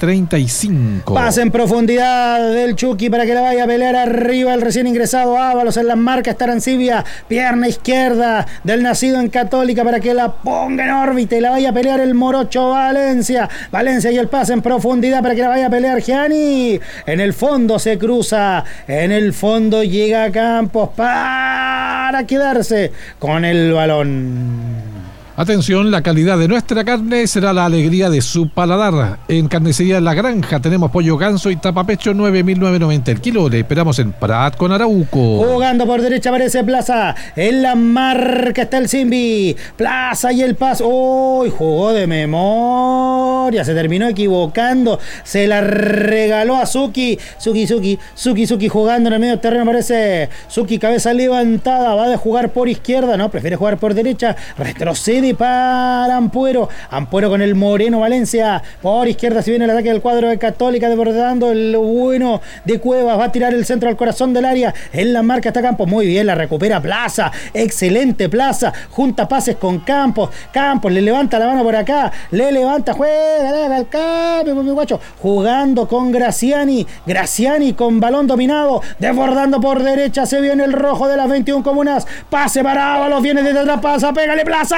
35. Pase en profundidad del Chucky para que la vaya a pelear arriba el recién ingresado Ábalos en las marcas. Tarancibia, pierna izquierda del nacido en Católica para que la ponga en órbita y la vaya a pelear el morocho Valencia. Valencia y el pase en profundidad para que la vaya a pelear Gianni. En el fondo se cruza, en el fondo llega a Campos para quedarse con el balón. Atención, la calidad de nuestra carne será la alegría de su paladar. En Carnicería La Granja tenemos pollo ganso y tapapecho 9.990 el kilo. Le esperamos en Prat con Arauco. Jugando por derecha aparece Plaza. En la marca está el Simbi. Plaza y el paso. ¡Uy! Jugó de memoria. Se terminó equivocando. Se la regaló a Suki. Suki jugando en el medio terreno aparece Suki, cabeza levantada. Va a jugar por izquierda. No, prefiere jugar por derecha. Retrocede para Ampuero con el Moreno Valencia por izquierda. Si viene el ataque del cuadro de Católica, desbordando el bueno de Cuevas, va a tirar el centro al corazón del área. En la marca está Campos, muy bien, la recupera Plaza, excelente Plaza, junta pases con Campos le levanta la mano por acá, le levanta, juega al cambio, mi guacho, jugando con Graciani con balón dominado, desbordando por derecha. Se viene el rojo de las 21 comunas, pase para Ábalos, viene desde atrás, pasa, pégale Plaza.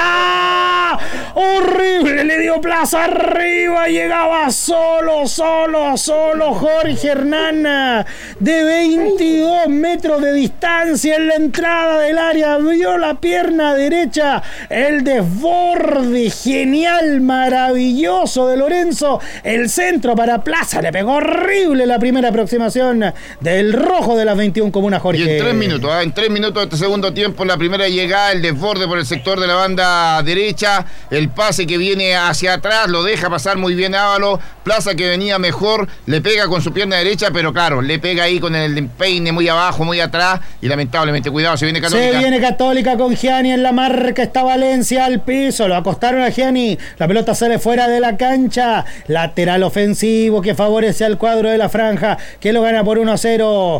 Horrible, le dio Plaza arriba, llegaba solo Jorge Hernán de 22 metros de distancia en la entrada del área, vio la pierna derecha, el desborde genial, maravilloso de Lorenzo, el centro para Plaza, le pegó horrible la primera aproximación del rojo de las 21 comunas, Jorge. Y en 3 minutos de este segundo tiempo, la primera llegada, el desborde por el sector de la banda derecha, el pase que viene hacia atrás, lo deja pasar muy bien Ábalos. Plaza, que venía mejor, le pega con su pierna derecha, pero claro, le pega ahí con el empeine muy abajo, muy atrás, y lamentablemente, cuidado, se viene Católica con Gianni en la marca, está Valencia al piso, lo acostaron a Gianni, la pelota sale fuera de la cancha, lateral ofensivo que favorece al cuadro de la franja, que lo gana por 1-0.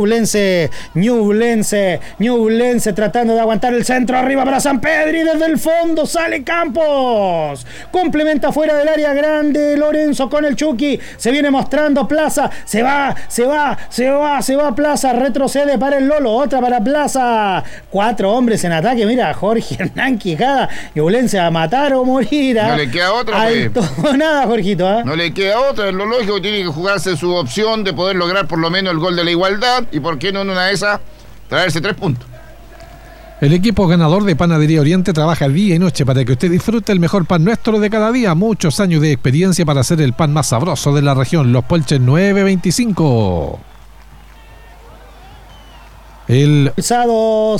Ñublense tratando de aguantar el centro arriba para San Pedro, y desde el fondo sale Campos, complementa fuera del área grande Lorenzo con el Chucky, se viene mostrando Plaza, se va Plaza, retrocede para el Lolo, otra para Plaza, 4 hombres en ataque, mira, Jorge Hernán Quijada, Ñublense a matar o morir, no le queda otra, nada, Jorgito, no le queda otra, es lo lógico, tiene que jugarse su opción de poder lograr por lo menos el gol de la igualdad, y por qué no en una de esas traerse 3 puntos. El equipo ganador de Panadería Oriente trabaja día y noche para que usted disfrute el mejor pan nuestro de cada día. Muchos años de experiencia para hacer el pan más sabroso de la región. Los Polches 925. Expulsado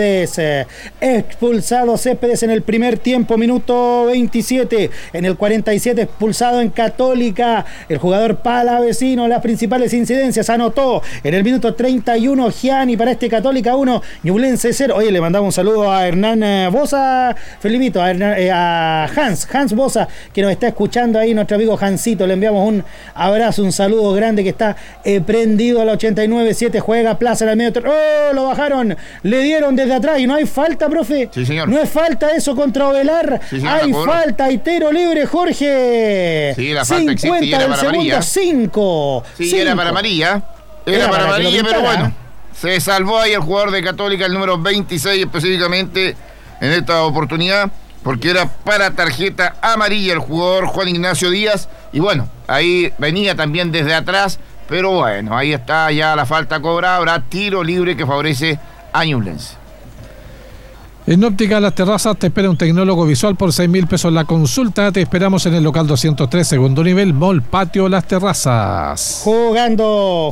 Céspedes en el primer tiempo, minuto 27. En el 47 expulsado en Católica el jugador palavecino. Las principales incidencias: anotó en el minuto 31 Gianni para Católica 1, Ñublense 0. Oye, le mandamos un saludo a Hernán Bosa, Felipito, a Hans Bosa, que nos está escuchando ahí, nuestro amigo Hansito. Le enviamos un abrazo, un saludo grande, que está prendido al 89-7. Juega Plaza en el medio. Lo bajaron, le dieron desde atrás y no hay falta, profe. Sí, señor. No es falta eso contra Ovelar. Sí, señor, hay falta, hay tiro libre, Jorge. Sí, la falta existe y era para amarilla. 5. Sí, era para amarilla. Era para amarilla, pero bueno. Se salvó ahí el jugador de Católica, el número 26 específicamente en esta oportunidad, porque era para tarjeta amarilla el jugador Juan Ignacio Díaz. Y bueno, ahí venía también desde atrás. Pero bueno, ahí está ya la falta cobrada, habrá tiro libre que favorece a Ñublense. En Óptica Las Terrazas te espera un tecnólogo visual por 6.000 pesos la consulta. Te esperamos en el local 203, segundo nivel, Mall Patio Las Terrazas. Jugando.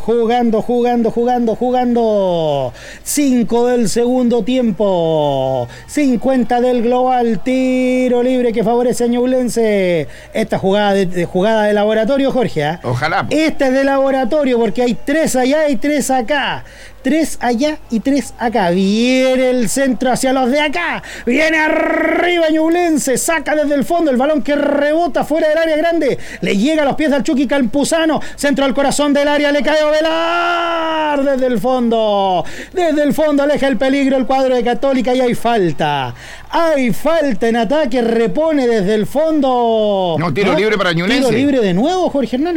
5 del segundo tiempo. 50 del global. Tiro libre que favorece a Ñublense. Esta jugada de laboratorio, Jorge. Ojalá. Esta es de laboratorio porque hay 3 allá y 3 acá. 3 allá y 3 acá. Viene el centro hacia los de acá. Viene arriba Ñublense. Saca desde el fondo el balón que rebota fuera del área grande. Le llega a los pies al Chucky Campuzano. Centro al corazón del área. Le cae Ovelar. Desde el fondo. Aleja el peligro el cuadro de Católica y hay falta. Hay falta en ataque. Repone desde el fondo. No, tiro libre para Ñublense. Tiro libre de nuevo, Jorge Hernán.